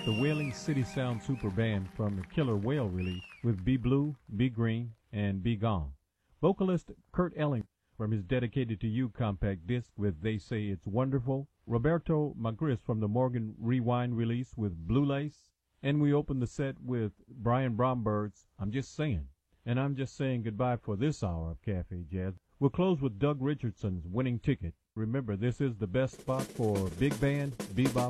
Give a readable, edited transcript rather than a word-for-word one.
the Wailing City Sound Super Band from the Killer Whale release with Be Blue, Be Green, and Be Gone. Vocalist Kurt Elling from his Dedicated to You compact disc with They Say It's Wonderful. Roberto Magris from the Morgan Rewind release with Blue Lace. And we open the set with Brian Bromberg's I'm Just Saying. And I'm just saying goodbye for this hour of Cafe Jazz. We'll close with Doug Richardson's Winning Ticket. Remember, this is the best spot for big band, bebop,